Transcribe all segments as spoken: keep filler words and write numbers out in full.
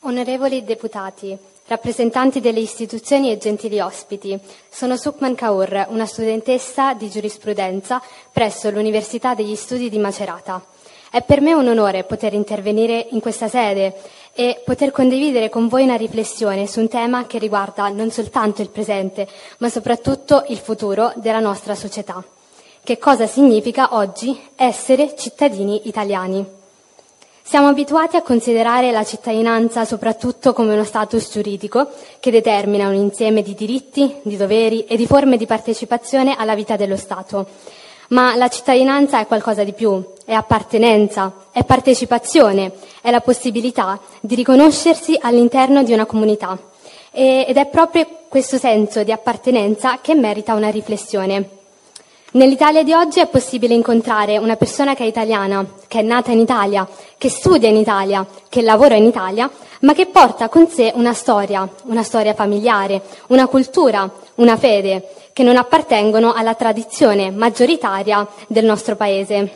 Onorevoli deputati, rappresentanti delle istituzioni e gentili ospiti, sono Sukman Kaur, una studentessa di giurisprudenza presso l'Università degli Studi di Macerata. È per me un onore poter intervenire in questa sede e poter condividere con voi una riflessione su un tema che riguarda non soltanto il presente, ma soprattutto il futuro della nostra società. Che cosa significa oggi essere cittadini italiani? Siamo abituati a considerare la cittadinanza soprattutto come uno status giuridico che determina un insieme di diritti, di doveri e di forme di partecipazione alla vita dello Stato. Ma la cittadinanza è qualcosa di più, è appartenenza, è partecipazione, è la possibilità di riconoscersi all'interno di una comunità. Ed è proprio questo senso di appartenenza che merita una riflessione. Nell'Italia di oggi è possibile incontrare una persona che è italiana, che è nata in Italia, che studia in Italia, che lavora in Italia, ma che porta con sé una storia, una storia familiare, una cultura, una fede, che non appartengono alla tradizione maggioritaria del nostro paese.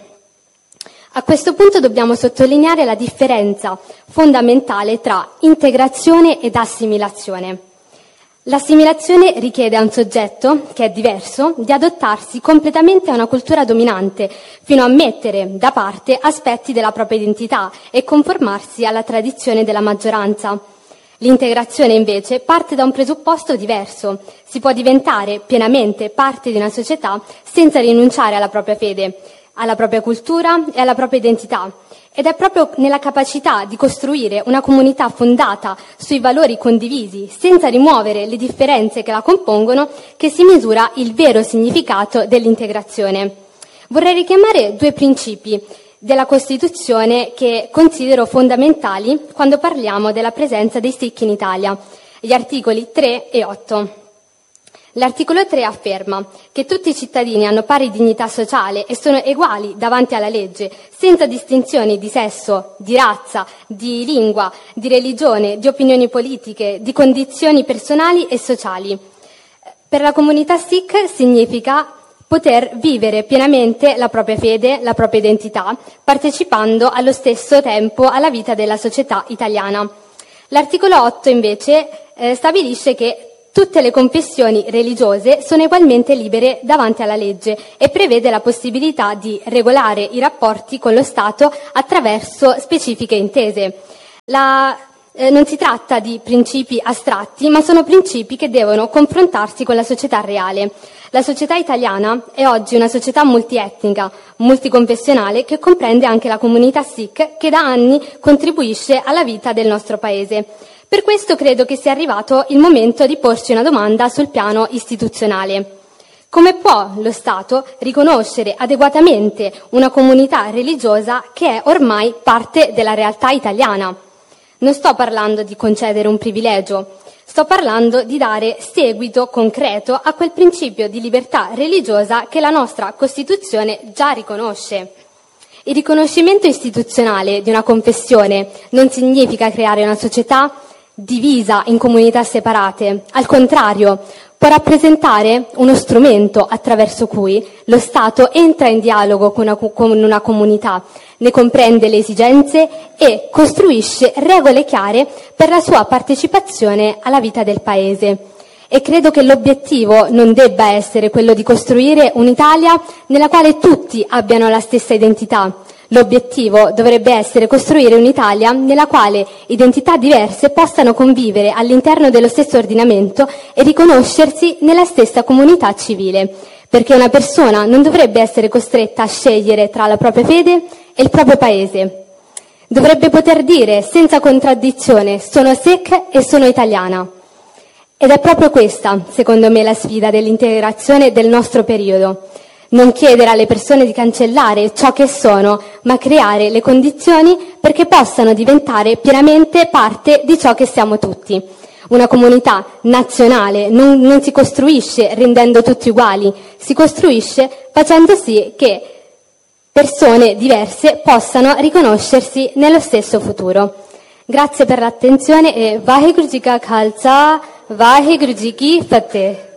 A questo punto dobbiamo sottolineare la differenza fondamentale tra integrazione ed assimilazione. L'assimilazione richiede a un soggetto, che è diverso, di adattarsi completamente a una cultura dominante, fino a mettere da parte aspetti della propria identità e conformarsi alla tradizione della maggioranza. L'integrazione, invece, parte da un presupposto diverso. Si può diventare pienamente parte di una società senza rinunciare alla propria fede, alla propria cultura e alla propria identità. Ed è proprio nella capacità di costruire una comunità fondata sui valori condivisi, senza rimuovere le differenze che la compongono, che si misura il vero significato dell'integrazione. Vorrei richiamare due principi della Costituzione che considero fondamentali quando parliamo della presenza dei Sikh in Italia, gli articoli tre e otto. L'articolo tre afferma che tutti i cittadini hanno pari dignità sociale e sono uguali davanti alla legge, senza distinzioni di sesso, di razza, di lingua, di religione, di opinioni politiche, di condizioni personali e sociali. Per la comunità Sikh significa poter vivere pienamente la propria fede, la propria identità, partecipando allo stesso tempo alla vita della società italiana. L'articolo otto invece eh, stabilisce che tutte le confessioni religiose sono ugualmente libere davanti alla legge e prevede la possibilità di regolare i rapporti con lo Stato attraverso specifiche intese. La, eh, non si tratta di principi astratti, ma sono principi che devono confrontarsi con la società reale. La società italiana è oggi una società multietnica, multiconfessionale, che comprende anche la comunità Sikh, che da anni contribuisce alla vita del nostro paese. Per questo credo che sia arrivato il momento di porci una domanda sul piano istituzionale. Come può lo Stato riconoscere adeguatamente una comunità religiosa che è ormai parte della realtà italiana? Non sto parlando di concedere un privilegio, sto parlando di dare seguito concreto a quel principio di libertà religiosa che la nostra Costituzione già riconosce. Il riconoscimento istituzionale di una confessione non significa creare una società divisa in comunità separate. Al contrario, può rappresentare uno strumento attraverso cui lo Stato entra in dialogo con una, con una comunità, ne comprende le esigenze e costruisce regole chiare per la sua partecipazione alla vita del Paese. E credo che l'obiettivo non debba essere quello di costruire un'Italia nella quale tutti abbiano la stessa identità. L'obiettivo dovrebbe essere costruire un'Italia nella quale identità diverse possano convivere all'interno dello stesso ordinamento e riconoscersi nella stessa comunità civile, perché una persona non dovrebbe essere costretta a scegliere tra la propria fede e il proprio paese. Dovrebbe poter dire senza contraddizione: sono Sikh e sono italiana. Ed è proprio questa, secondo me, la sfida dell'integrazione del nostro periodo. Non chiedere alle persone di cancellare ciò che sono, ma creare le condizioni perché possano diventare pienamente parte di ciò che siamo tutti. Una comunità nazionale non, non si costruisce rendendo tutti uguali, si costruisce facendo sì che persone diverse possano riconoscersi nello stesso futuro. Grazie per l'attenzione e Vaheguru Ji Ka Khalsa, Vaheguru Ji Ki Fateh.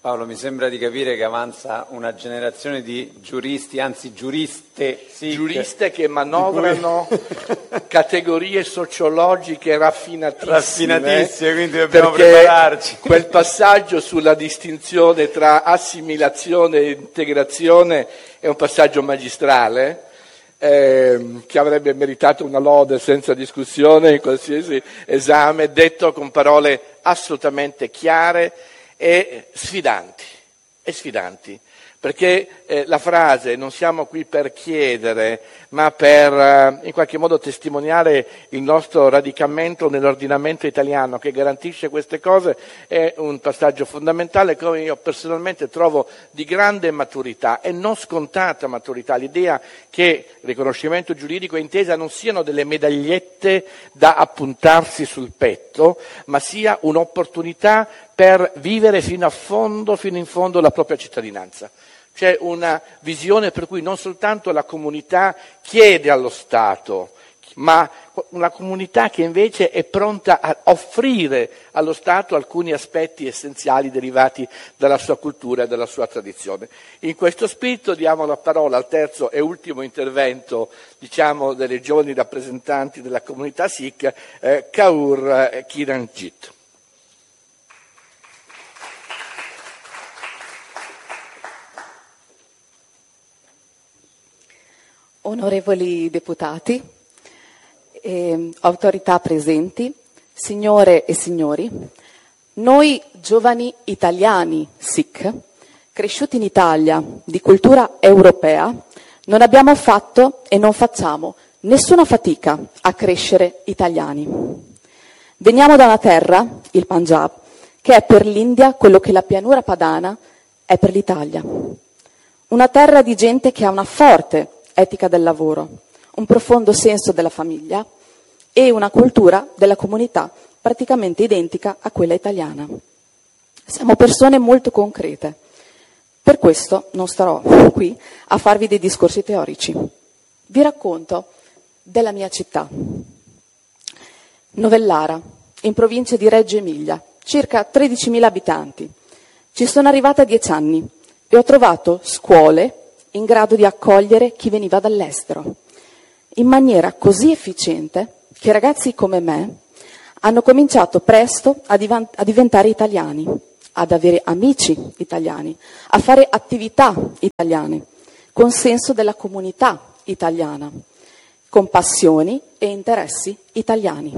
Paolo, mi sembra di capire che avanza una generazione di giuristi, anzi giuriste, sì, giuriste che manovrano categorie sociologiche raffinatissime. Raffinatissime, quindi dobbiamo prepararci. Quel passaggio sulla distinzione tra assimilazione e integrazione è un passaggio magistrale, eh, che avrebbe meritato una lode senza discussione in qualsiasi esame, detto con parole assolutamente chiare e sfidanti, e sfidanti, perché eh, la frase "non siamo qui per chiedere, ma per eh, in qualche modo testimoniare il nostro radicamento nell'ordinamento italiano che garantisce queste cose" è un passaggio fondamentale, come io personalmente trovo di grande maturità e non scontata maturità, l'idea che il riconoscimento giuridico e intesa non siano delle medagliette da appuntarsi sul petto, ma sia un'opportunità per vivere fino a fondo, fino in fondo la propria cittadinanza. C'è una visione per cui non soltanto la comunità chiede allo Stato, ma una comunità che invece è pronta a offrire allo Stato alcuni aspetti essenziali derivati dalla sua cultura e dalla sua tradizione. In questo spirito diamo la parola al terzo e ultimo intervento, diciamo, delle giovani rappresentanti della comunità Sikh, eh, Kaur eh, Kiranjit. Onorevoli deputati, eh, autorità presenti, signore e signori, noi giovani italiani Sikh, cresciuti in Italia, di cultura europea, non abbiamo fatto e non facciamo nessuna fatica a crescere italiani. Veniamo da una terra, il Punjab, che è per l'India quello che la pianura padana è per l'Italia. Una terra di gente che ha una forte etica del lavoro, un profondo senso della famiglia e una cultura della comunità praticamente identica a quella italiana. Siamo persone molto concrete. Per questo non starò qui a farvi dei discorsi teorici. Vi racconto della mia città. Novellara, in provincia di Reggio Emilia, circa tredicimila abitanti. Ci sono arrivata a dieci anni e ho trovato scuole in grado di accogliere chi veniva dall'estero, in maniera così efficiente che ragazzi come me hanno cominciato presto a, div- a diventare italiani, ad avere amici italiani, a fare attività italiane, con senso della comunità italiana, con passioni e interessi italiani.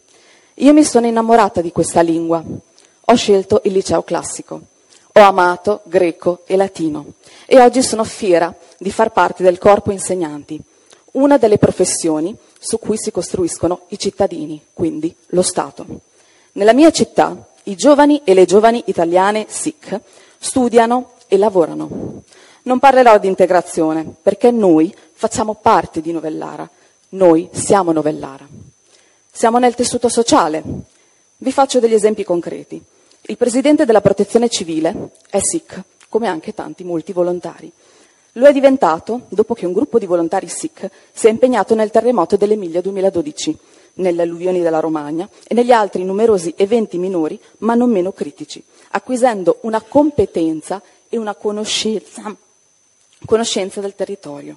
Io mi sono innamorata di questa lingua, ho scelto il liceo classico. Ho amato greco e latino e oggi sono fiera di far parte del corpo insegnanti, una delle professioni su cui si costruiscono i cittadini, quindi lo Stato. Nella mia città i giovani e le giovani italiane Sikh studiano e lavorano. Non parlerò di integrazione perché noi facciamo parte di Novellara, noi siamo Novellara. Siamo nel tessuto sociale. Vi faccio degli esempi concreti. Il presidente della Protezione Civile è Sikh, come anche tanti molti volontari. Lo è diventato dopo che un gruppo di volontari Sikh si è impegnato nel terremoto dell'Emilia duemiladodici, nelle alluvioni della Romagna e negli altri numerosi eventi minori, ma non meno critici, acquisendo una competenza e una conoscenza, conoscenza del territorio.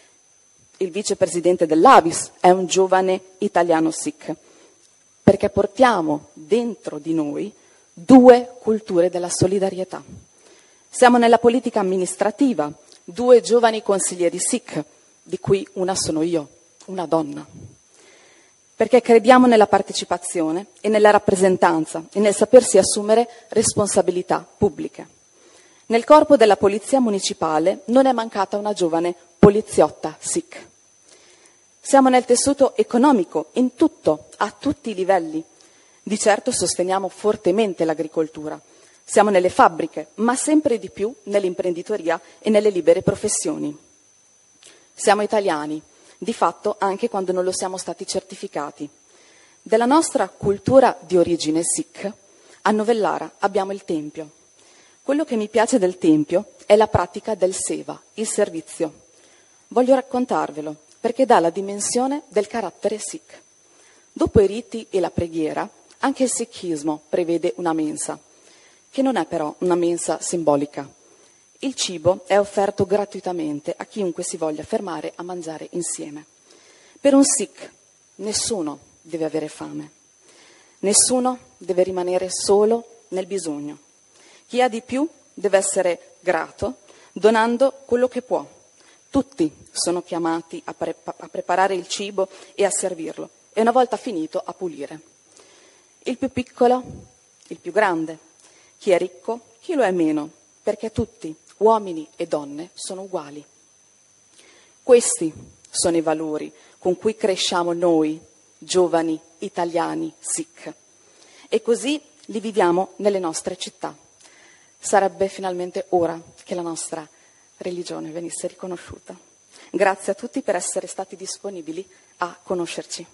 Il vicepresidente dell'A V I S è un giovane italiano Sikh, perché portiamo dentro di noi due culture della solidarietà. Siamo nella politica amministrativa, due giovani consiglieri Sikh, di cui una sono io, una donna. Perché crediamo nella partecipazione e nella rappresentanza e nel sapersi assumere responsabilità pubbliche. Nel corpo della polizia municipale non è mancata una giovane poliziotta Sikh. Siamo nel tessuto economico, in tutto, a tutti i livelli. Di certo sosteniamo fortemente l'agricoltura. Siamo nelle fabbriche, ma sempre di più nell'imprenditoria e nelle libere professioni. Siamo italiani, di fatto anche quando non lo siamo stati certificati. Della nostra cultura di origine Sikh, a Novellara abbiamo il Tempio. Quello che mi piace del Tempio è la pratica del seva, il servizio. Voglio raccontarvelo, perché dà la dimensione del carattere Sikh. Dopo i riti e la preghiera, anche il Sikhismo prevede una mensa. che non è però una mensa simbolica. Il cibo è offerto gratuitamente a chiunque si voglia fermare a mangiare insieme. Per un Sikh nessuno deve avere fame, nessuno deve rimanere solo nel bisogno. Chi ha di più deve essere grato, donando quello che può. Tutti sono chiamati a, pre- a preparare il cibo e a servirlo, e una volta finito a pulire. Il più piccolo, il più grande, chi è ricco, chi lo è meno, perché tutti, uomini e donne, sono uguali. Questi sono i valori con cui cresciamo noi, giovani italiani Sikh, e così li viviamo nelle nostre città. Sarebbe finalmente ora che la nostra religione venisse riconosciuta. Grazie a tutti per essere stati disponibili a conoscerci.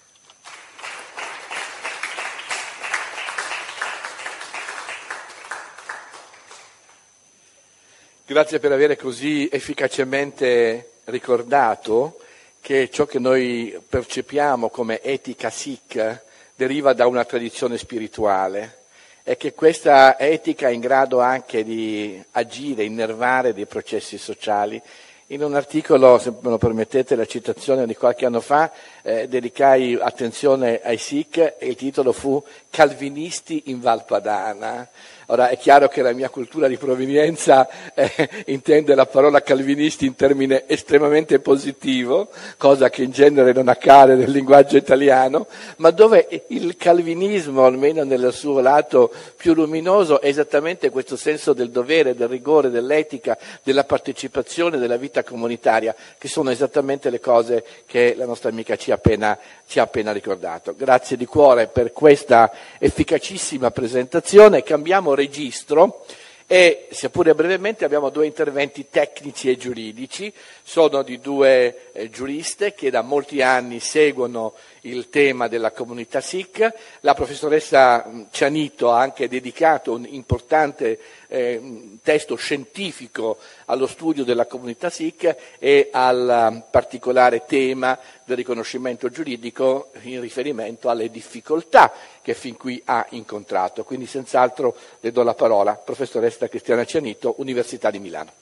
Grazie per aver così efficacemente ricordato che ciò che noi percepiamo come etica Sikh deriva da una tradizione spirituale e che questa etica è in grado anche di agire, innervare dei processi sociali. In un articolo, se me lo permettete, la citazione di qualche anno fa, eh, dedicai attenzione ai Sikh e il titolo fu Calvinisti in Val Padana. Ora è chiaro che la mia cultura di provenienza eh, intende la parola calvinisti in termine estremamente positivo, cosa che in genere non accade nel linguaggio italiano, ma dove il calvinismo, almeno nel suo lato più luminoso, è esattamente questo senso del dovere, del rigore, dell'etica, della partecipazione, della vita comunitaria, che sono esattamente le cose che la nostra amica ci ha appena, ci ha appena ricordato. Grazie di cuore per questa efficacissima presentazione. Cambiamo registro e, sia pure brevemente, abbiamo due interventi tecnici e giuridici. Sono di due eh, giuriste che da molti anni seguono il tema della comunità Sikh. La professoressa Cianito ha anche dedicato un importante eh, testo scientifico allo studio della comunità Sikh e al particolare tema del riconoscimento giuridico in riferimento alle difficoltà che fin qui ha incontrato. Quindi senz'altro le do la parola. Professoressa Cristiana Cianito, Università di Milano.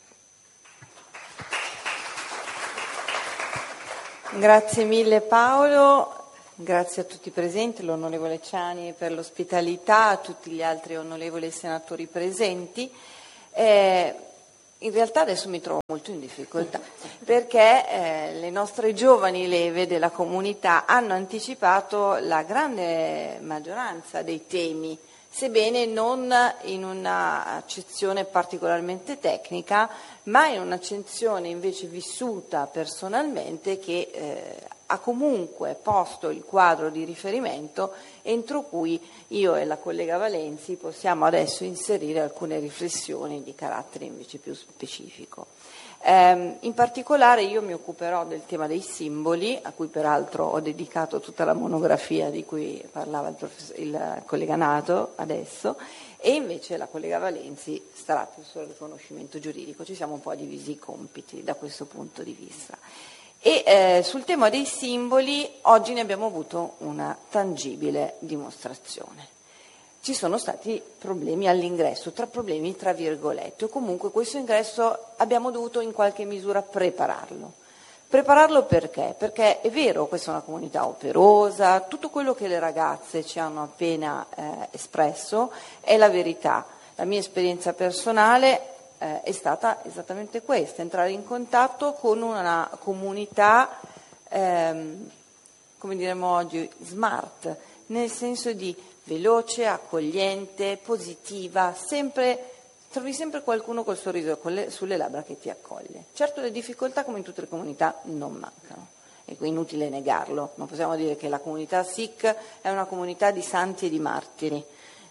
Grazie mille Paolo. Grazie a tutti i presenti, l'onorevole Ciani per l'ospitalità, a tutti gli altri onorevoli senatori presenti. Eh, in realtà adesso mi trovo molto in difficoltà perché eh, le nostre giovani leve della comunità hanno anticipato la grande maggioranza dei temi, sebbene non in un'accezione particolarmente tecnica, ma in un'accezione invece vissuta personalmente che eh, ha comunque posto il quadro di riferimento entro cui io e la collega Valenzi possiamo adesso inserire alcune riflessioni di carattere invece più specifico. Eh, in particolare io mi occuperò del tema dei simboli, a cui peraltro ho dedicato tutta la monografia di cui parlava il, professor, il collega Nato adesso, e invece la collega Valenzi starà più sul riconoscimento giuridico. Ci siamo un po' divisi i compiti da questo punto di vista. E eh, sul tema dei simboli oggi ne abbiamo avuto una tangibile dimostrazione. Ci sono stati problemi all'ingresso, tra problemi tra virgolette, o comunque questo ingresso abbiamo dovuto in qualche misura prepararlo. Prepararlo perché? Perché è vero, questa è una comunità operosa, tutto quello che le ragazze ci hanno appena eh, espresso è la verità. La mia esperienza personale Eh, è stata esattamente questa, entrare in contatto con una comunità, ehm, come diremmo oggi, smart, nel senso di veloce, accogliente, positiva, sempre, trovi sempre qualcuno col sorriso con le, sulle labbra che ti accoglie. Certo le difficoltà, come in tutte le comunità, non mancano, è inutile negarlo, non possiamo dire che la comunità Sikh è una comunità di santi e di martiri,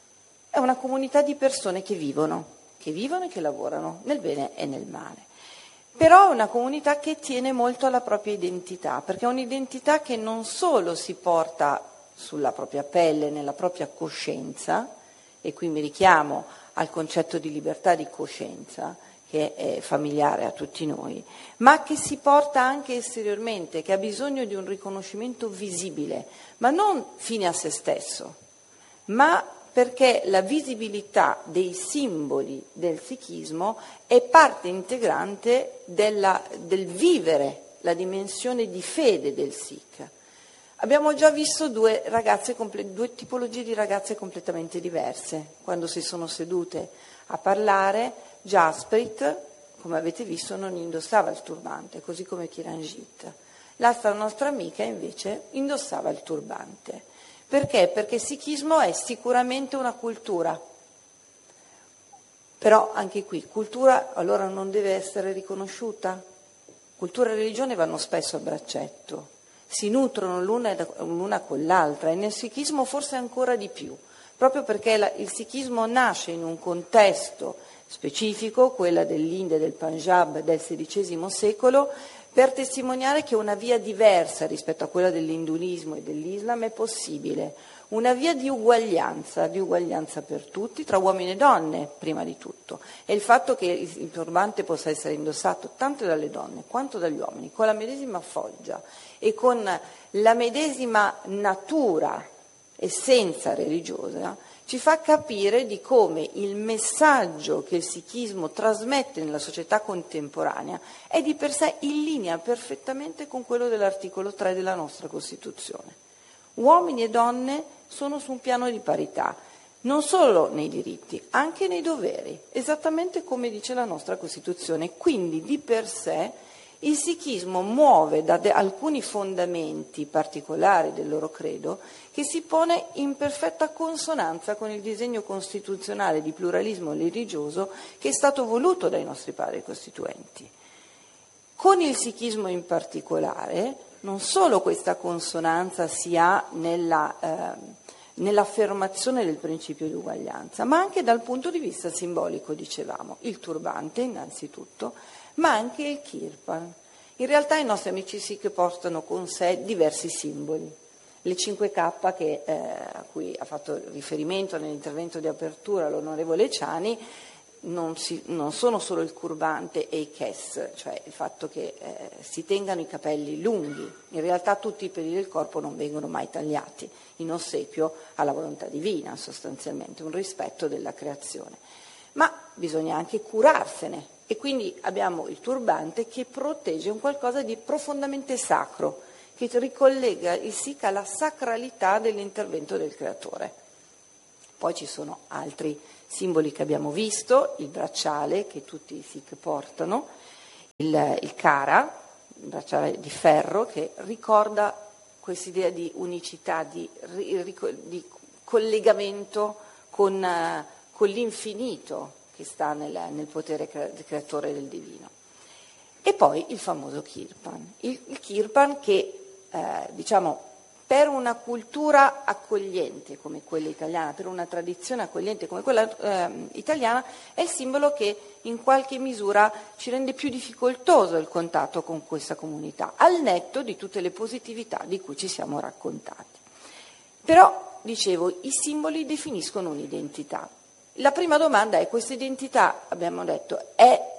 è una comunità di persone che vivono, che vivono e che lavorano nel bene e nel male. Però è una comunità che tiene molto alla propria identità, perché è un'identità che non solo si porta sulla propria pelle, nella propria coscienza, e qui mi richiamo al concetto di libertà di coscienza, che è familiare a tutti noi, ma che si porta anche esteriormente, che ha bisogno di un riconoscimento visibile, ma non fine a se stesso, ma perché la visibilità dei simboli del sikhismo è parte integrante della, del vivere la dimensione di fede del Sikh. Abbiamo già visto due, ragazze, due tipologie di ragazze completamente diverse. Quando si sono sedute a parlare, Jasprit, come avete visto, non indossava il turbante, così come Kiranjit. L'altra nostra amica invece indossava il turbante. Perché? Perché il sikhismo è sicuramente una cultura, però anche qui cultura allora non deve essere riconosciuta. Cultura e religione vanno spesso a braccetto, si nutrono l'una, l'una con l'altra, e nel sikhismo forse ancora di più, proprio perché la, il sikhismo nasce in un contesto specifico, quella dell'India e del Punjab del sedicesimo secolo, per testimoniare che una via diversa rispetto a quella dell'induismo e dell'Islam è possibile, una via di uguaglianza, di uguaglianza per tutti, tra uomini e donne prima di tutto, e il fatto che il turbante possa essere indossato tanto dalle donne quanto dagli uomini, con la medesima foggia e con la medesima natura, essenza religiosa, ci fa capire di come il messaggio che il sikhismo trasmette nella società contemporanea è di per sé in linea perfettamente con quello dell'articolo tre della nostra Costituzione. Uomini e donne sono su un piano di parità, non solo nei diritti, anche nei doveri, esattamente come dice la nostra Costituzione. Quindi di per sé il sikhismo muove da de- alcuni fondamenti particolari del loro credo che si pone in perfetta consonanza con il disegno costituzionale di pluralismo religioso che è stato voluto dai nostri padri costituenti. Con il sikhismo in particolare non solo questa consonanza si ha nella, eh, nell'affermazione del principio di uguaglianza, ma anche dal punto di vista simbolico, dicevamo, il turbante innanzitutto, ma anche il kirpan. In realtà i nostri amici Sikh portano con sé diversi simboli. Le cinque K che, eh, a cui ha fatto riferimento nell'intervento di apertura l'onorevole Ciani non, si, non sono solo il turbante e i kes, cioè il fatto che eh, si tengano i capelli lunghi. In realtà tutti i peli del corpo non vengono mai tagliati, in ossequio alla volontà divina sostanzialmente, un rispetto della creazione. Ma bisogna anche curarsene. E quindi abbiamo il turbante che protegge un qualcosa di profondamente sacro, che ricollega il Sikh alla sacralità dell'intervento del creatore. Poi ci sono altri simboli che abbiamo visto, il bracciale che tutti i Sikh portano, il, il kara, il bracciale di ferro che ricorda quest'idea di unicità, di, di collegamento con, con l'infinito che sta nel, nel potere creatore del divino. E poi il famoso kirpan, il, il kirpan che eh, diciamo per una cultura accogliente come quella italiana, per una tradizione accogliente come quella eh, italiana, è il simbolo che in qualche misura ci rende più difficoltoso il contatto con questa comunità, al netto di tutte le positività di cui ci siamo raccontati. Però, dicevo, i simboli definiscono un'identità. La prima domanda è: questa identità, abbiamo detto, è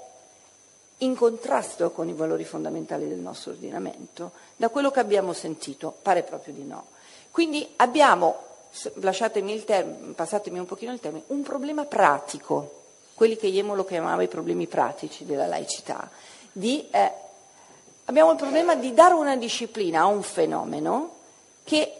in contrasto con i valori fondamentali del nostro ordinamento? Da quello che abbiamo sentito pare proprio di no. Quindi abbiamo, lasciatemi il termine, passatemi un pochino il termine, un problema pratico, quelli che Jemolo chiamava i problemi pratici della laicità. Di, eh, abbiamo il problema di dare una disciplina a un fenomeno che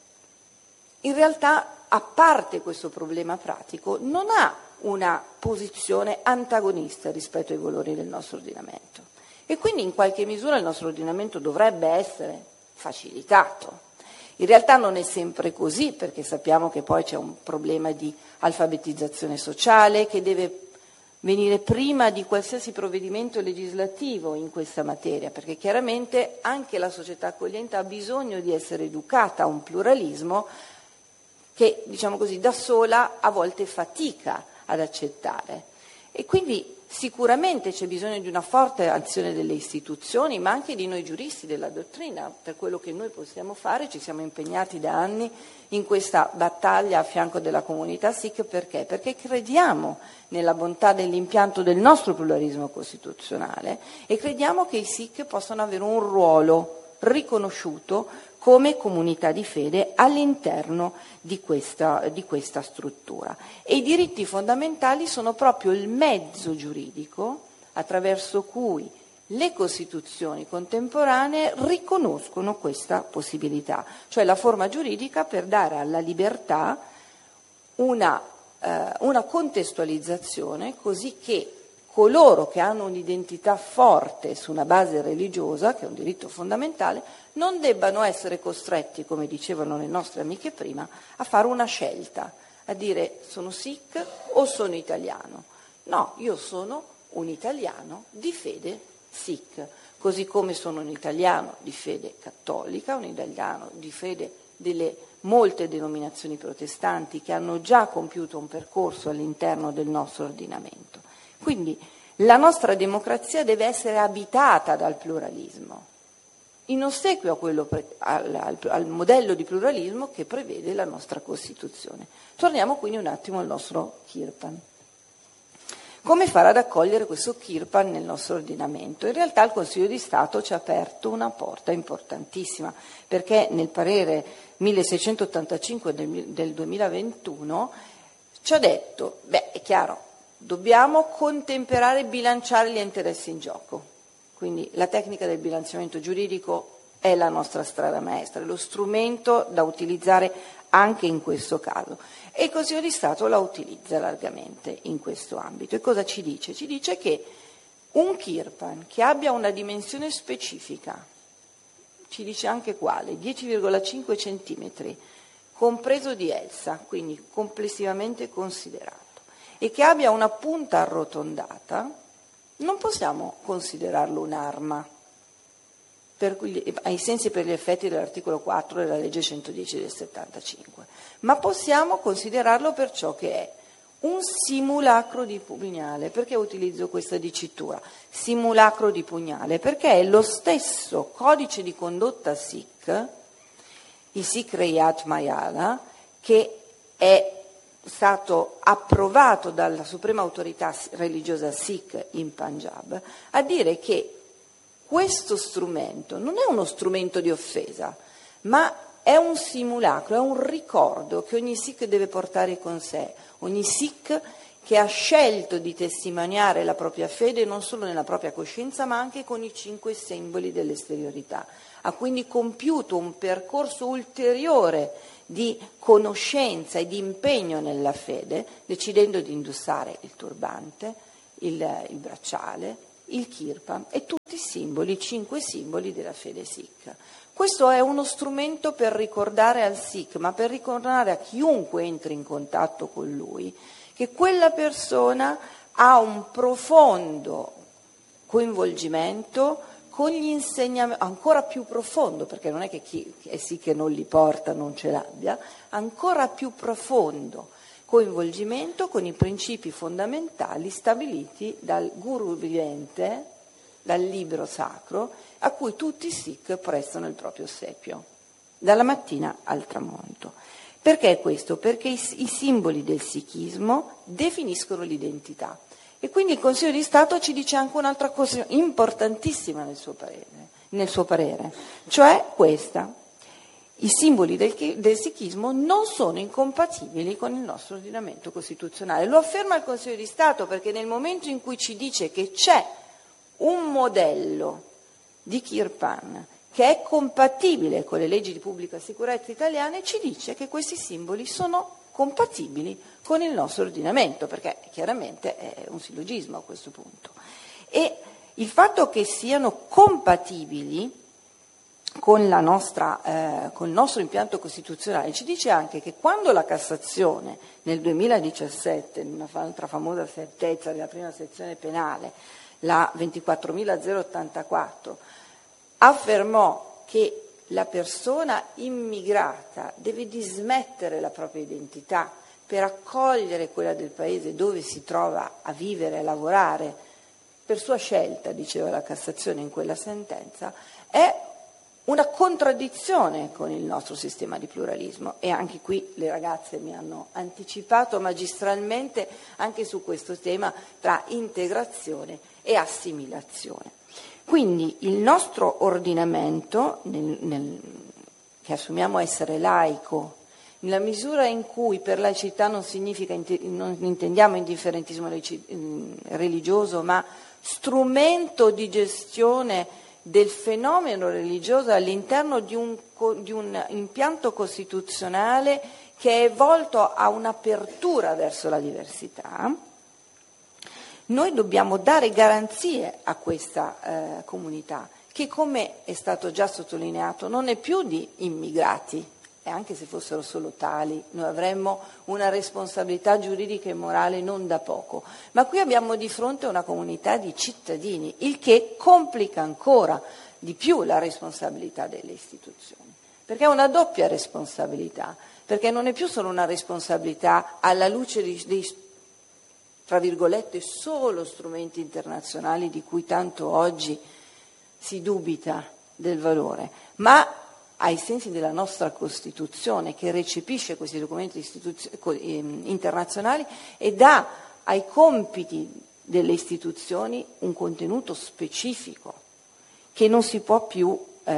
in realtà, a parte questo problema pratico, non ha una posizione antagonista rispetto ai valori del nostro ordinamento. E quindi in qualche misura il nostro ordinamento dovrebbe essere facilitato. In realtà non è sempre così, perché sappiamo che poi c'è un problema di alfabetizzazione sociale che deve venire prima di qualsiasi provvedimento legislativo in questa materia, perché chiaramente anche la società accogliente ha bisogno di essere educata a un pluralismo che, diciamo così, da sola a volte fatica ad accettare. E quindi sicuramente c'è bisogno di una forte azione delle istituzioni, ma anche di noi giuristi della dottrina. Per quello che noi possiamo fare, ci siamo impegnati da anni in questa battaglia a fianco della comunità Sikh. Perché? Perché crediamo nella bontà dell'impianto del nostro pluralismo costituzionale e crediamo che i Sikh possano avere un ruolo riconosciuto come comunità di fede all'interno di questa, di questa struttura. E i diritti fondamentali sono proprio il mezzo giuridico attraverso cui le Costituzioni contemporanee riconoscono questa possibilità, cioè la forma giuridica per dare alla libertà una, eh, una contestualizzazione così che coloro che hanno un'identità forte su una base religiosa, che è un diritto fondamentale, non debbano essere costretti, come dicevano le nostre amiche prima, a fare una scelta, a dire sono Sikh o sono italiano. No, io sono un italiano di fede Sikh, così come sono un italiano di fede cattolica, un italiano di fede delle molte denominazioni protestanti che hanno già compiuto un percorso all'interno del nostro ordinamento. Quindi la nostra democrazia deve essere abitata dal pluralismo, in ossequio a quello pre- al, al, al modello di pluralismo che prevede la nostra Costituzione. Torniamo quindi un attimo al nostro Kirpan. Come fare ad accogliere questo Kirpan nel nostro ordinamento? In realtà il Consiglio di Stato ci ha aperto una porta importantissima, perché nel parere milleseicentottantacinque del, del duemilaventuno ci ha detto, beh, è chiaro, dobbiamo contemperare e bilanciare gli interessi in gioco. Quindi la tecnica del bilanciamento giuridico è la nostra strada maestra, è lo strumento da utilizzare anche in questo caso. E il Consiglio di Stato la utilizza largamente in questo ambito. E cosa ci dice? Ci dice che un Kirpan che abbia una dimensione specifica, ci dice anche quale, dieci virgola cinque centimetri, compreso di elsa, quindi complessivamente considerato, e che abbia una punta arrotondata, non possiamo considerarlo un'arma per cui, ai sensi per gli effetti dell'articolo quattro della legge centodieci del settantacinque, ma possiamo considerarlo per ciò che è un simulacro di pugnale. Perché utilizzo questa dicitura? Simulacro di pugnale, perché è lo stesso codice di condotta Sikh, il Sikh Rayat Mayala, che è stato approvato dalla suprema autorità religiosa Sikh in Punjab, a dire che questo strumento non è uno strumento di offesa, ma è un simulacro, è un ricordo che ogni Sikh deve portare con sé, ogni Sikh che ha scelto di testimoniare la propria fede non solo nella propria coscienza ma anche con i cinque simboli dell'esteriorità. Ha quindi compiuto un percorso ulteriore di conoscenza e di impegno nella fede, decidendo di indossare il turbante, il, il bracciale, il kirpan e tutti i simboli, i cinque simboli della fede Sikh. Questo è uno strumento per ricordare al Sikh, ma per ricordare a chiunque entri in contatto con lui, che quella persona ha un profondo coinvolgimento con gli insegnamenti, ancora più profondo, perché non è che chi è Sikh non li porta non ce l'abbia, ancora più profondo coinvolgimento con i principi fondamentali stabiliti dal Guru vivente, dal libro sacro, a cui tutti i Sikh prestano il proprio ossequio, dalla mattina al tramonto. Perché questo? Perché i, i simboli del sikhismo definiscono l'identità. E quindi il Consiglio di Stato ci dice anche un'altra cosa importantissima nel suo parere, nel suo parere, cioè questa: i simboli del, del sikhismo non sono incompatibili con il nostro ordinamento costituzionale. Lo afferma il Consiglio di Stato, perché nel momento in cui ci dice che c'è un modello di kirpan che è compatibile con le leggi di pubblica sicurezza italiane, ci dice che questi simboli sono compatibili con il nostro ordinamento, perché chiaramente è un sillogismo a questo punto. E il fatto che siano compatibili con, la nostra, eh, con il nostro impianto costituzionale ci dice anche che quando la Cassazione nel duemiladiciassette, in un'altra famosa sentenza della prima sezione penale, la ventiquattromilottantaquattro, affermò che la persona immigrata deve dismettere la propria identità per accogliere quella del paese dove si trova a vivere e a lavorare, per sua scelta, diceva la Cassazione in quella sentenza, è una contraddizione con il nostro sistema di pluralismo. E anche qui le ragazze mi hanno anticipato magistralmente anche su questo tema tra integrazione e assimilazione. Quindi il nostro ordinamento nel, nel, che assumiamo essere laico, nella misura in cui per laicità non significa, non intendiamo indifferentismo religioso, ma strumento di gestione del fenomeno religioso all'interno di un, di un impianto costituzionale che è volto a un'apertura verso la diversità, noi dobbiamo dare garanzie a questa eh, comunità, che, come è stato già sottolineato, non è più di immigrati, e anche se fossero solo tali, noi avremmo una responsabilità giuridica e morale non da poco. Ma qui abbiamo di fronte una comunità di cittadini, il che complica ancora di più la responsabilità delle istituzioni, perché è una doppia responsabilità, perché non è più solo una responsabilità alla luce dei, dei tra virgolette, solo strumenti internazionali di cui tanto oggi si dubita del valore, ma ai sensi della nostra Costituzione, che recepisce questi documenti istituzio- internazionali e dà ai compiti delle istituzioni un contenuto specifico che non si può più eh,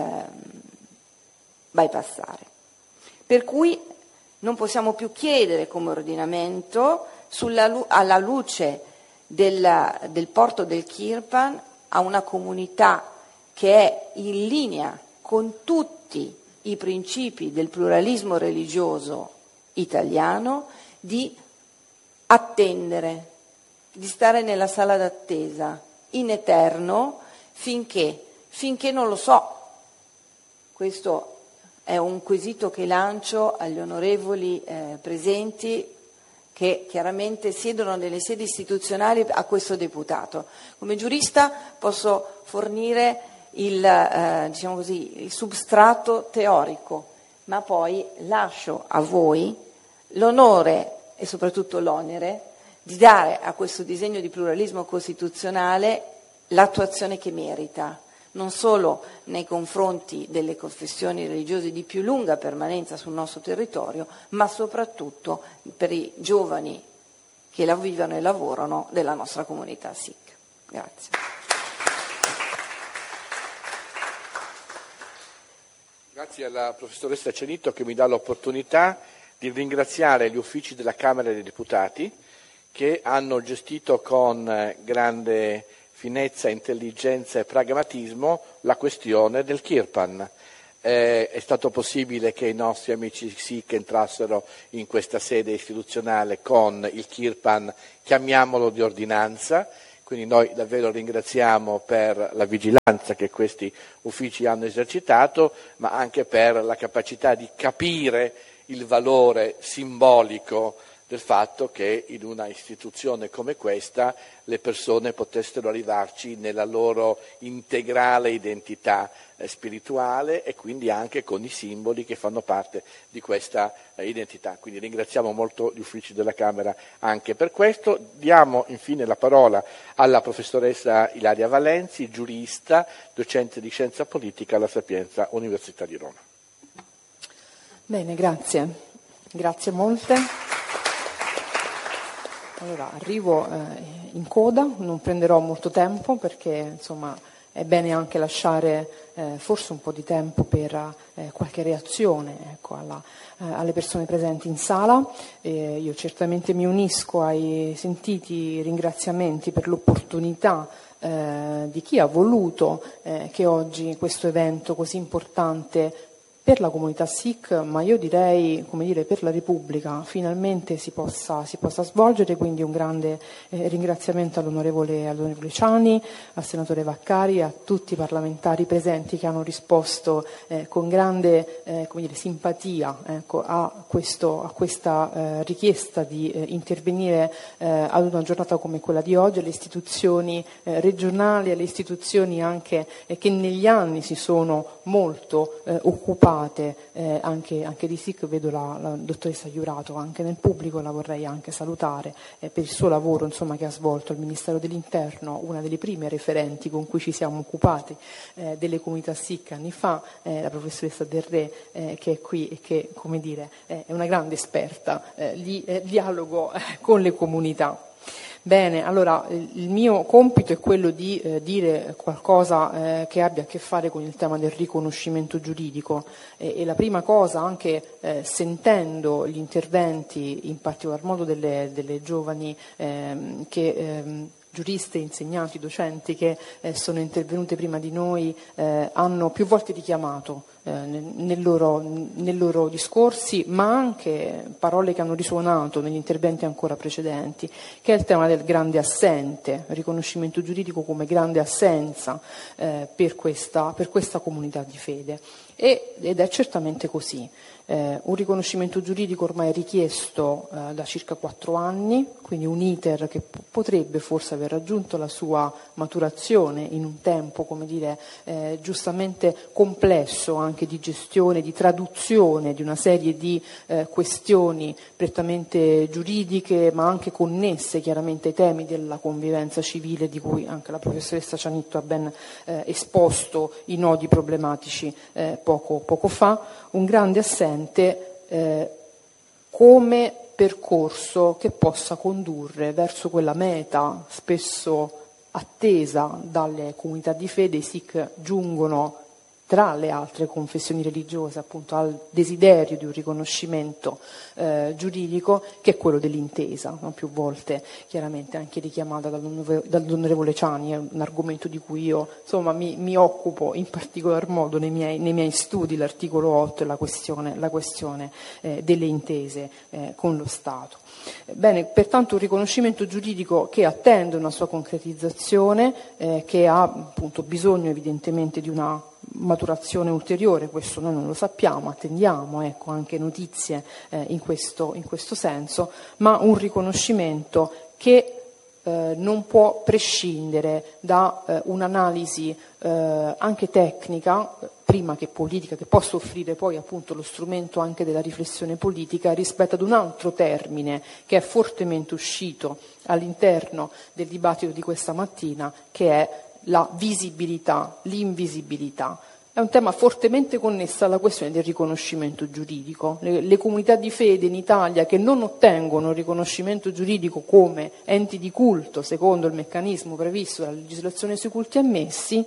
bypassare. Per cui non possiamo più chiedere come ordinamento, sulla, alla luce della, del porto del Kirpan, a una comunità che è in linea con tutti i principi del pluralismo religioso italiano, di attendere, di stare nella sala d'attesa in eterno finché, finché non lo so. Questo è un quesito che lancio agli onorevoli eh, presenti, che chiaramente siedono nelle sedi istituzionali, a questo deputato. Come giurista posso fornire il, eh, diciamo così, il substrato teorico, ma poi lascio a voi l'onore e soprattutto l'onere di dare a questo disegno di pluralismo costituzionale l'attuazione che merita, non solo nei confronti delle confessioni religiose di più lunga permanenza sul nostro territorio, ma soprattutto per i giovani che la vivono e lavorano della nostra comunità Sikh. Grazie. Grazie alla professoressa Cenito, che mi dà l'opportunità di ringraziare gli uffici della Camera dei Deputati, che hanno gestito con grande finezza, intelligenza e pragmatismo la questione del Kirpan. Eh, è stato possibile che i nostri amici Sikh entrassero in questa sede istituzionale con il Kirpan, chiamiamolo di ordinanza, quindi noi davvero ringraziamo per la vigilanza che questi uffici hanno esercitato, ma anche per la capacità di capire il valore simbolico del fatto che in una istituzione come questa le persone potessero arrivarci nella loro integrale identità eh, spirituale e quindi anche con i simboli che fanno parte di questa eh, identità. Quindi ringraziamo molto gli uffici della Camera anche per questo. Diamo infine la parola alla professoressa Ilaria Valenzi, giurista, docente di scienza politica alla Sapienza Università di Roma. Bene, grazie. Grazie molte. Allora, arrivo eh, in coda, non prenderò molto tempo perché insomma è bene anche lasciare eh, forse un po' di tempo per eh, qualche reazione ecco, alla, eh, alle persone presenti in sala. Eh, io certamente mi unisco ai sentiti ringraziamenti per l'opportunità eh, di chi ha voluto eh, che oggi questo evento così importante per la comunità Sikh, ma io direi, come dire, per la Repubblica, finalmente si possa, si possa svolgere, quindi un grande eh, ringraziamento all'onorevole, all'onorevole Ciani, al senatore Vaccari, a tutti i parlamentari presenti che hanno risposto eh, con grande eh, come dire, simpatia ecco, a, questo, a questa eh, richiesta di eh, intervenire eh, ad una giornata come quella di oggi, alle istituzioni eh, regionali, alle istituzioni anche eh, che negli anni si sono molto eh, occupate Eh, anche, anche di Sikh. Vedo la, la dottoressa Iurato anche nel pubblico, la vorrei anche salutare eh, per il suo lavoro insomma, che ha svolto al Ministero dell'Interno, una delle prime referenti con cui ci siamo occupati eh, delle comunità Sikh anni fa, eh, la professoressa Del Re eh, che è qui e che come dire, eh, è una grande esperta eh, di eh, dialogo eh, con le comunità. Bene, allora il mio compito è quello di eh, dire qualcosa eh, che abbia a che fare con il tema del riconoscimento giuridico e, e la prima cosa, anche eh, sentendo gli interventi in particolar modo delle, delle giovani ehm, che ehm, giuriste, insegnanti, docenti che eh, sono intervenute prima di noi eh, hanno più volte richiamato eh, nel, nel loro, nei loro discorsi, ma anche parole che hanno risuonato negli interventi ancora precedenti, che è il tema del grande assente, riconoscimento giuridico come grande assenza eh, per, questa, per questa comunità di fede. E, ed è certamente così. Eh, un riconoscimento giuridico ormai richiesto eh, da circa quattro anni, quindi un iter che p- potrebbe forse aver raggiunto la sua maturazione in un tempo, come dire, eh, giustamente complesso anche di gestione, di traduzione di una serie di eh, questioni prettamente giuridiche, ma anche connesse chiaramente ai temi della convivenza civile, di cui anche la professoressa Cianitto ha ben eh, esposto i nodi problematici eh, poco, poco fa. Un grande assente eh, come percorso che possa condurre verso quella meta spesso attesa dalle comunità di fede. I Sikh giungono tra le altre confessioni religiose appunto al desiderio di un riconoscimento eh, giuridico, che è quello dell'intesa, no? Più volte chiaramente anche richiamata dall'onorevole Ciani, è un argomento di cui io insomma mi, mi occupo in particolar modo nei miei, nei miei studi, l'articolo otto e la questione, la questione eh, delle intese eh, con lo Stato. Bene, pertanto un riconoscimento giuridico che attende una sua concretizzazione, eh, che ha appunto bisogno evidentemente di una maturazione ulteriore, questo noi non lo sappiamo, attendiamo ecco, anche notizie eh, in, questo, in questo senso, ma un riconoscimento che eh, non può prescindere da eh, un'analisi eh, anche tecnica, prima che politica, che possa offrire poi appunto lo strumento anche della riflessione politica rispetto ad un altro termine che è fortemente uscito all'interno del dibattito di questa mattina, che è la visibilità, l'invisibilità. È un tema fortemente connesso alla questione del riconoscimento giuridico. Le, le comunità di fede in Italia che non ottengono il riconoscimento giuridico come enti di culto, secondo il meccanismo previsto dalla legislazione sui culti ammessi,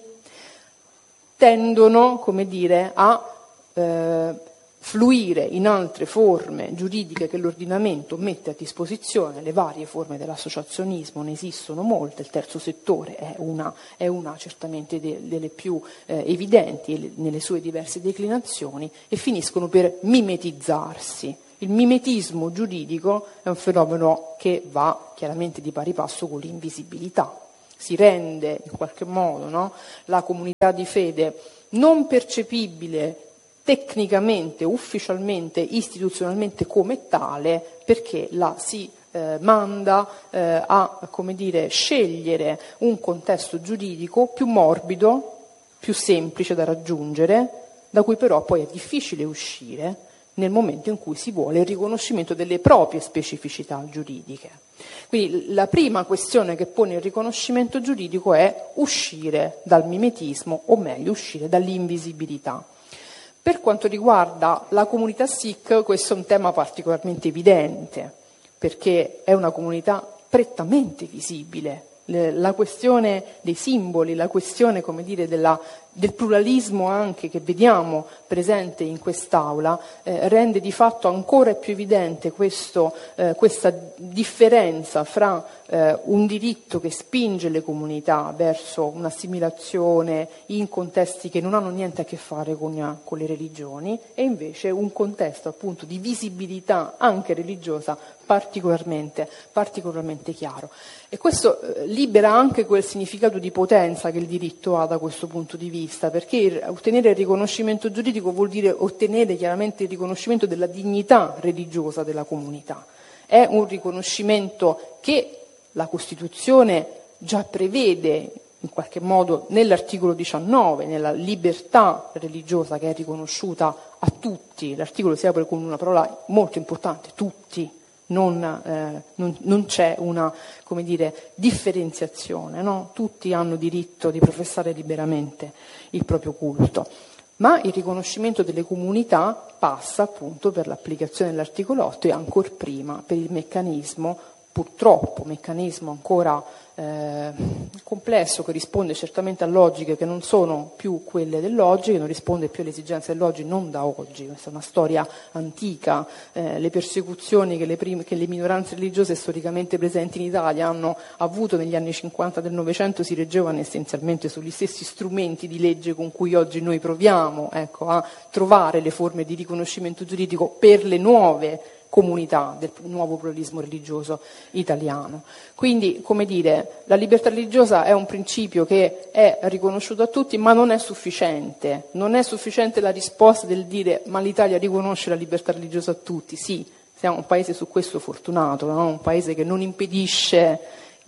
tendono, come dire, a eh, fluire in altre forme giuridiche che l'ordinamento mette a disposizione. Le varie forme dell'associazionismo, ne esistono molte, il terzo settore è una, è una certamente de, delle più eh, evidenti nelle sue diverse declinazioni, e finiscono per mimetizzarsi. Il mimetismo giuridico è un fenomeno che va chiaramente di pari passo con l'invisibilità. Si rende in qualche modo, no, la comunità di fede non percepibile tecnicamente, ufficialmente, istituzionalmente come tale, perché la si eh, manda eh, a, come dire, scegliere un contesto giuridico più morbido, più semplice da raggiungere, da cui però poi è difficile uscire nel momento in cui si vuole il riconoscimento delle proprie specificità giuridiche. Quindi la prima questione che pone il riconoscimento giuridico è uscire dal mimetismo, o meglio uscire dall'invisibilità. Per quanto riguarda la comunità Sikh, questo è un tema particolarmente evidente, perché è una comunità prettamente visibile. La questione dei simboli, la questione, come dire, della, del pluralismo anche che vediamo presente in quest'Aula, eh, rende di fatto ancora più evidente questo, eh, questa differenza fra eh, un diritto che spinge le comunità verso un'assimilazione in contesti che non hanno niente a che fare con, con le religioni, e invece un contesto appunto di visibilità anche religiosa particolarmente, particolarmente chiaro. E questo eh, libera anche quel significato di potenza che il diritto ha da questo punto di vista, perché il, ottenere il riconoscimento giuridico vuol dire ottenere chiaramente il riconoscimento della dignità religiosa della comunità. È un riconoscimento che la Costituzione già prevede in qualche modo nell'articolo diciannove, nella libertà religiosa che è riconosciuta a tutti. L'articolo si apre con una parola molto importante, tutti. Non, eh, non, non c'è una, come dire, differenziazione, no? Tutti hanno diritto di professare liberamente il proprio culto, ma il riconoscimento delle comunità passa appunto per l'applicazione dell'articolo otto e ancor prima per il meccanismo purtroppo meccanismo ancora eh, complesso, che risponde certamente a logiche che non sono più quelle dell'oggi, che non risponde più alle esigenze dell'oggi, non da oggi. Questa è una storia antica. Eh, le persecuzioni che le, prime, che le minoranze religiose storicamente presenti in Italia hanno avuto negli anni cinquanta del Novecento si reggevano essenzialmente sugli stessi strumenti di legge con cui oggi noi proviamo, ecco, a trovare le forme di riconoscimento giuridico per le nuove comunità del nuovo pluralismo religioso italiano. Quindi, come dire, la libertà religiosa è un principio che è riconosciuto a tutti, ma non è sufficiente. Non è sufficiente la risposta del dire ma l'Italia riconosce la libertà religiosa a tutti. Sì, siamo un paese su questo fortunato, no? Un paese che non impedisce,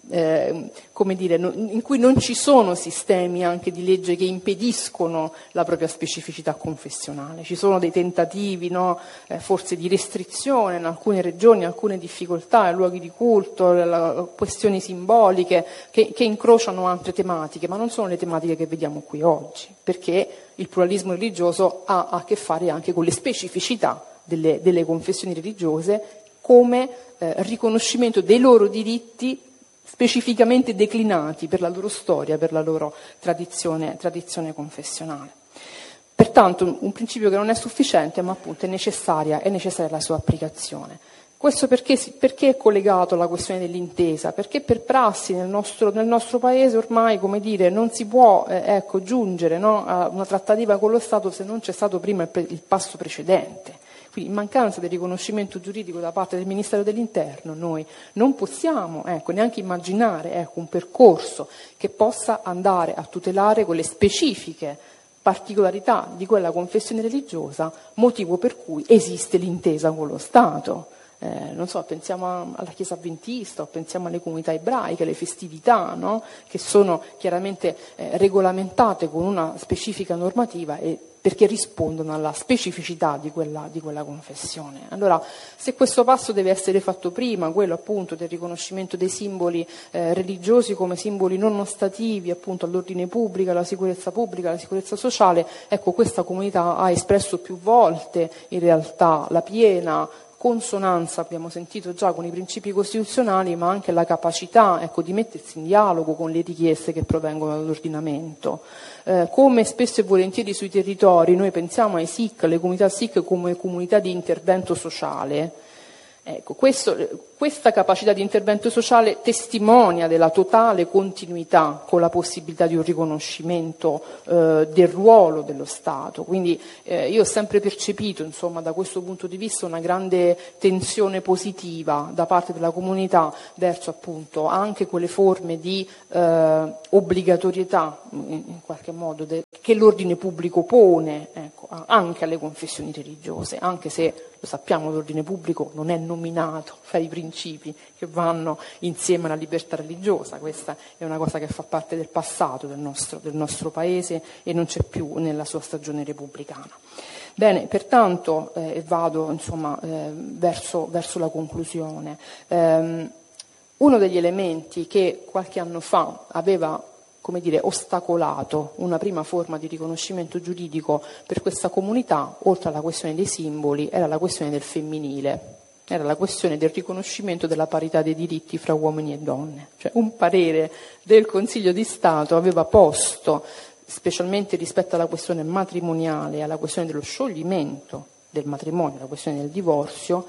eh, come dire, in cui non ci sono sistemi anche di legge che impediscono la propria specificità confessionale. Ci sono dei tentativi, no, eh, forse di restrizione in alcune regioni, alcune difficoltà, i luoghi di culto, la, questioni simboliche che, che incrociano altre tematiche, ma non sono le tematiche che vediamo qui oggi, perché il pluralismo religioso ha a che fare anche con le specificità delle, delle confessioni religiose come eh, riconoscimento dei loro diritti specificamente declinati per la loro storia, per la loro tradizione, tradizione confessionale. Pertanto un principio che non è sufficiente, ma appunto è necessaria, è necessaria la sua applicazione. Questo perché, perché è collegato alla questione dell'intesa? Perché per prassi nel nostro, nel nostro Paese ormai, come dire, non si può eh, ecco, giungere, no, a una trattativa con lo Stato se non c'è stato prima il, pre, il passo precedente. Quindi in mancanza del riconoscimento giuridico da parte del Ministero dell'Interno noi non possiamo ecco, neanche immaginare ecco, un percorso che possa andare a tutelare quelle specifiche particolarità di quella confessione religiosa, motivo per cui esiste l'intesa con lo Stato. Eh, non so, pensiamo alla Chiesa Adventista, o pensiamo alle comunità ebraiche, alle festività, no? Che sono chiaramente eh, regolamentate con una specifica normativa e perché rispondono alla specificità di quella, di quella confessione. Allora, se questo passo deve essere fatto prima, quello appunto del riconoscimento dei simboli eh, religiosi come simboli non ostativi appunto all'ordine pubblico, alla sicurezza pubblica, alla sicurezza sociale, ecco, questa comunità ha espresso più volte in realtà la piena consonanza, abbiamo sentito già, con i principi costituzionali, ma anche la capacità ecco, di mettersi in dialogo con le richieste che provengono dall'ordinamento. Eh, come spesso e volentieri sui territori noi pensiamo ai S I C, alle comunità S I C come comunità di intervento sociale. Ecco, questo, questa capacità di intervento sociale testimonia della totale continuità con la possibilità di un riconoscimento eh, del ruolo dello Stato. Quindi eh, io ho sempre percepito, insomma, da questo punto di vista una grande tensione positiva da parte della comunità verso appunto anche quelle forme di eh, obbligatorietà in, in qualche modo de, che l'ordine pubblico pone ecco, anche alle confessioni religiose, anche se lo sappiamo l'ordine pubblico non è nominato fra i principi che vanno insieme alla libertà religiosa. Questa è una cosa che fa parte del passato del nostro, del nostro Paese e non c'è più nella sua stagione repubblicana. Bene, pertanto, e eh, vado insomma eh, verso, verso la conclusione, ehm, uno degli elementi che qualche anno fa aveva come dire, ostacolato una prima forma di riconoscimento giuridico per questa comunità, oltre alla questione dei simboli, era la questione del femminile, era la questione del riconoscimento della parità dei diritti fra uomini e donne. Cioè, un parere del Consiglio di Stato aveva posto, specialmente rispetto alla questione matrimoniale, alla questione dello scioglimento del matrimonio, alla questione del divorzio,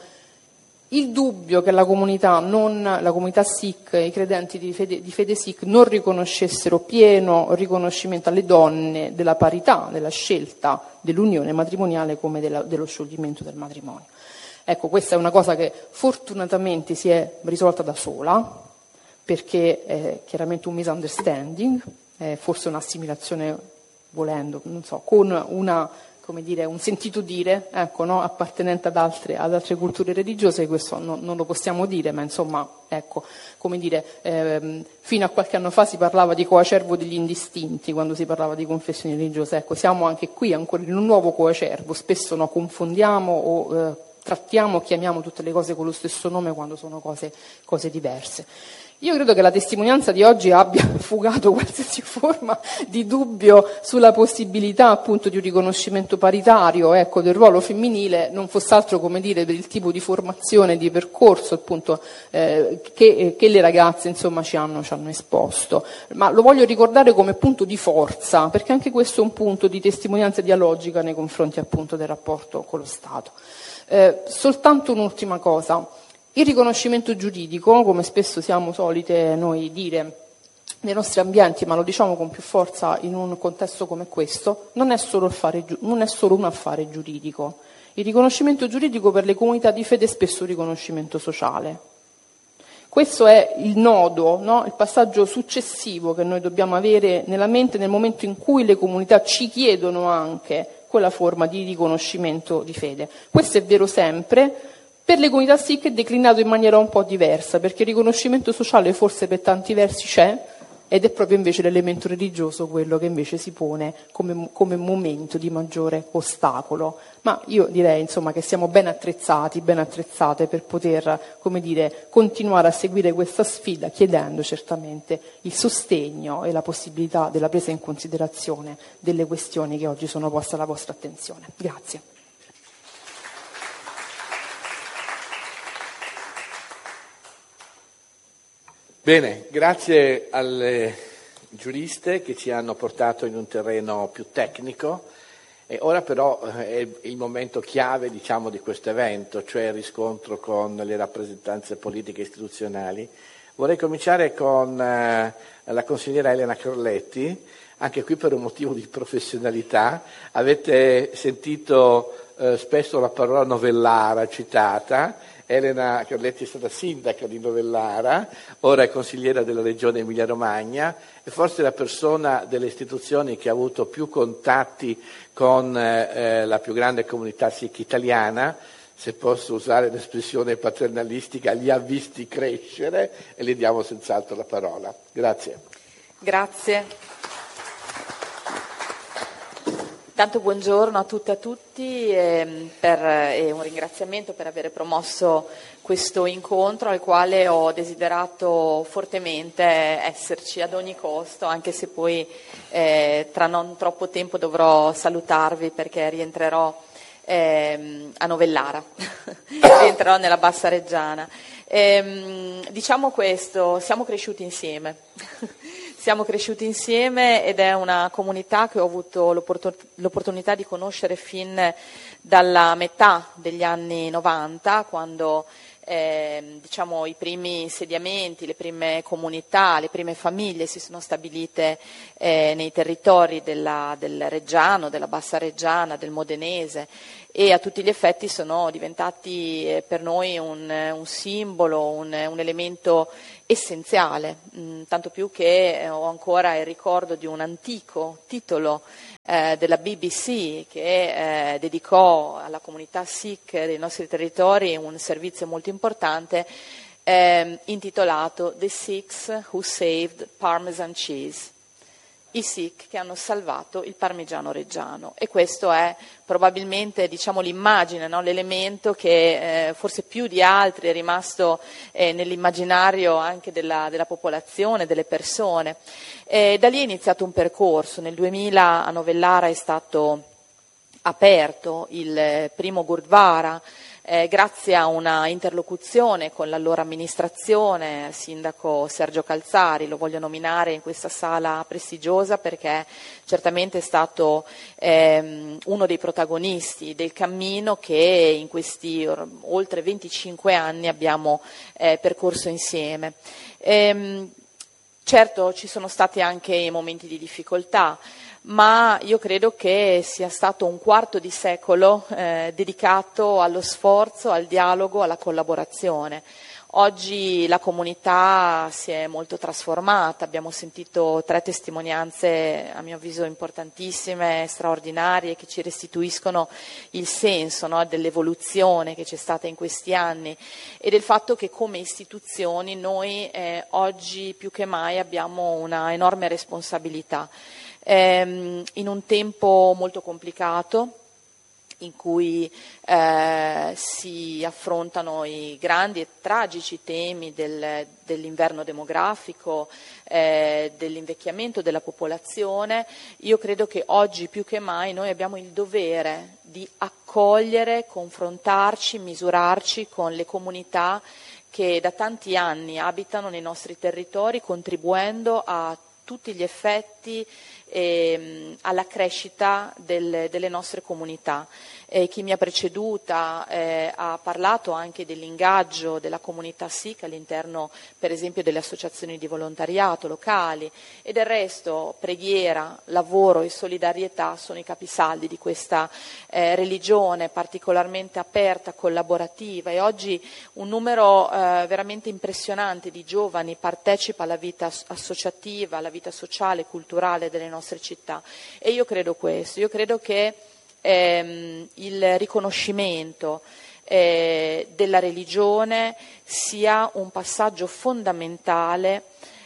il dubbio che la comunità, non, la comunità S I C, i credenti di fede, di fede S I C non riconoscessero pieno riconoscimento alle donne della parità, della scelta dell'unione matrimoniale come della, dello scioglimento del matrimonio. Ecco, questa è una cosa che fortunatamente si è risolta da sola, perché è chiaramente un misunderstanding, è forse un'assimilazione, volendo, non so, con una... come dire, un sentito dire, ecco, no, appartenente ad altre, ad altre culture religiose, questo no, non lo possiamo dire, ma insomma, ecco, come dire, ehm, fino a qualche anno fa si parlava di coacervo degli indistinti quando si parlava di confessioni religiose, ecco, siamo anche qui ancora in un nuovo coacervo, spesso no, confondiamo o eh, trattiamo, chiamiamo tutte le cose con lo stesso nome quando sono cose, cose diverse. Io credo che la testimonianza di oggi abbia fugato qualsiasi forma di dubbio sulla possibilità appunto di un riconoscimento paritario, ecco, del ruolo femminile, non fosse altro, come dire, per il tipo di formazione, di percorso appunto eh, che, che le ragazze insomma ci hanno, ci hanno esposto. Ma lo voglio ricordare come punto di forza, perché anche questo è un punto di testimonianza dialogica nei confronti appunto del rapporto con lo Stato. Eh, soltanto un'ultima cosa. Il riconoscimento giuridico, come spesso siamo solite noi dire nei nostri ambienti, ma lo diciamo con più forza in un contesto come questo, non è solo, affare, non è solo un affare giuridico. Il riconoscimento giuridico per le comunità di fede è spesso un riconoscimento sociale. Questo è il nodo, no? Il passaggio successivo che noi dobbiamo avere nella mente nel momento in cui le comunità ci chiedono anche quella forma di riconoscimento di fede. Questo è vero sempre. Per le comunità sikh è declinato in maniera un po' diversa, perché il riconoscimento sociale forse per tanti versi c'è, ed è proprio invece l'elemento religioso quello che invece si pone come, come momento di maggiore ostacolo. Ma io direi insomma che siamo ben attrezzati, ben attrezzate per poter, come dire, continuare a seguire questa sfida, chiedendo certamente il sostegno e la possibilità della presa in considerazione delle questioni che oggi sono poste alla vostra attenzione. Grazie. Bene, grazie alle giuriste che ci hanno portato in un terreno più tecnico e ora però è il momento chiave, diciamo, di questo evento, cioè il riscontro con le rappresentanze politiche e istituzionali. Vorrei cominciare con eh, la consigliera Elena Carletti, anche qui per un motivo di professionalità. Avete sentito eh, spesso la parola Novellara citata. Elena Carletti è stata sindaca di Novellara, ora è consigliera della regione Emilia-Romagna, e forse la persona delle istituzioni che ha avuto più contatti con eh, la più grande comunità sikh italiana, se posso usare l'espressione paternalistica, li ha visti crescere, e le diamo senz'altro la parola. Grazie. Grazie. Tanto buongiorno a tutte e a tutti e, per, e un ringraziamento per aver promosso questo incontro al quale ho desiderato fortemente esserci ad ogni costo, anche se poi eh, tra non troppo tempo dovrò salutarvi perché rientrerò eh, a Novellara, rientrerò nella Bassa Reggiana. E, diciamo questo, siamo cresciuti insieme. Siamo cresciuti insieme ed è una comunità che ho avuto l'opportunità di conoscere fin dalla metà degli anni novanta, quando eh, diciamo, i primi insediamenti, le prime comunità, le prime famiglie si sono stabilite eh, nei territori della, del Reggiano, della Bassa Reggiana, del Modenese, e a tutti gli effetti sono diventati eh, per noi un, un simbolo, un, un elemento essenziale, mh, tanto più che eh, ho ancora il ricordo di un antico titolo eh, della B B C che eh, dedicò alla comunità sikh dei nostri territori un servizio molto importante eh, intitolato The Sikhs Who Saved Parmesan Cheese. I Sikh che hanno salvato il parmigiano reggiano, e questo è probabilmente, diciamo, l'immagine, no? L'elemento che eh, forse più di altri è rimasto eh, nell'immaginario anche della, della popolazione, delle persone. E da lì è iniziato un percorso. Nel duemila a Novellara è stato aperto il primo Gurdwara, Eh, grazie a una interlocuzione con l'allora amministrazione, il sindaco Sergio Calzari, lo voglio nominare in questa sala prestigiosa perché certamente è stato ehm, uno dei protagonisti del cammino che in questi or- oltre venticinque anni abbiamo eh, percorso insieme. Ehm, certo ci sono stati anche momenti di difficoltà, ma io credo che sia stato un quarto di secolo eh, dedicato allo sforzo, al dialogo, alla collaborazione. Oggi la comunità si è molto trasformata, abbiamo sentito tre testimonianze a mio avviso importantissime, straordinarie, che ci restituiscono il senso, no, dell'evoluzione che c'è stata in questi anni e del fatto che come istituzioni noi eh, oggi più che mai abbiamo una enorme responsabilità. In un tempo molto complicato, in cui eh, si affrontano i grandi e tragici temi del, dell'inverno demografico, eh, dell'invecchiamento della popolazione. Io credo che oggi più che mai noi abbiamo il dovere di accogliere, confrontarci, misurarci con le comunità che da tanti anni abitano nei nostri territori, contribuendo a tutti gli effetti ehm, alla crescita del, delle nostre comunità. Eh, chi mi ha preceduta eh, ha parlato anche dell'ingaggio della comunità Sikh all'interno, per esempio, delle associazioni di volontariato locali, e del resto preghiera, lavoro e solidarietà sono i capisaldi di questa eh, religione particolarmente aperta, collaborativa, e oggi un numero eh, veramente impressionante di giovani partecipa alla vita associativa, alla vita sociale e culturale delle nostre città. E io credo questo, io credo che ehm, il riconoscimento eh, della religione sia un passaggio fondamentale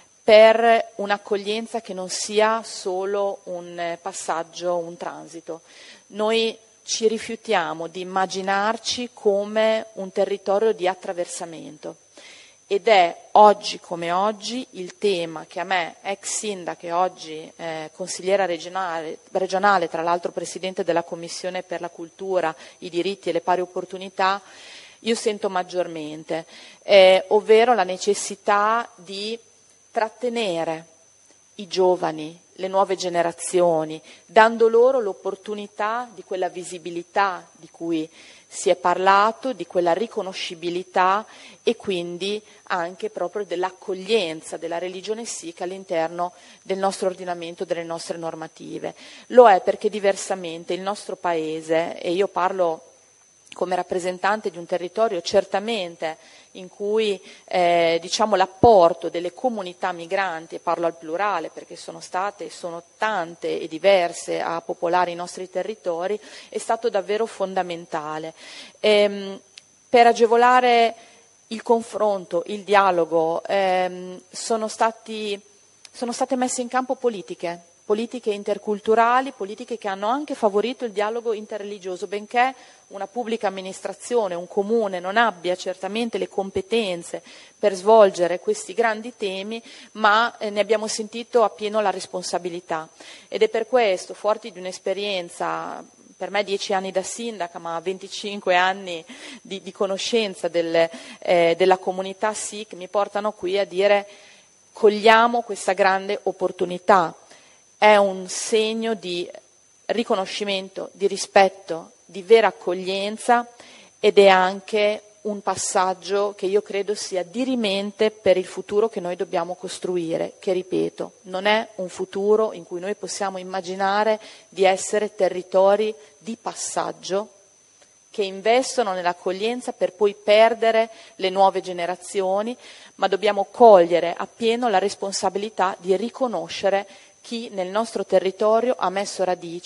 per un'accoglienza che non sia solo un passaggio, un transito. Noi ci rifiutiamo di immaginarci come un territorio di attraversamento. Ed è oggi come oggi il tema che a me, ex sindaca e oggi eh, consigliera regionale, regionale, tra l'altro presidente della Commissione per la cultura, i diritti e le pari opportunità, io sento maggiormente, eh, ovvero la necessità di trattenere i giovani, le nuove generazioni, dando loro l'opportunità di quella visibilità di cui si è parlato, di quella riconoscibilità e quindi anche proprio dell'accoglienza della religione Sikh all'interno del nostro ordinamento, delle nostre normative. Lo è perché diversamente il nostro Paese, e io parlo come rappresentante di un territorio certamente in cui eh, diciamo, l'apporto delle comunità migranti, e parlo al plurale perché sono state e sono tante e diverse a popolare i nostri territori, è stato davvero fondamentale. Ehm, per agevolare il confronto, il dialogo, ehm, sono stati, sono state messe in campo politiche, politiche interculturali, politiche che hanno anche favorito il dialogo interreligioso, benché una pubblica amministrazione, un comune non abbia certamente le competenze per svolgere questi grandi temi, ma eh, ne abbiamo sentito appieno la responsabilità. Ed è per questo, forti di un'esperienza, per me dieci anni da sindaca, ma venticinque anni di, di conoscenza del, eh, della comunità Sikh, mi portano qui a dire: cogliamo questa grande opportunità. È un segno di riconoscimento, di rispetto, di vera accoglienza, ed è anche un passaggio che io credo sia dirimente per il futuro che noi dobbiamo costruire, che, ripeto, non è un futuro in cui noi possiamo immaginare di essere territori di passaggio che investono nell'accoglienza per poi perdere le nuove generazioni, ma dobbiamo cogliere appieno la responsabilità di riconoscere chi nel nostro territorio ha messo radici,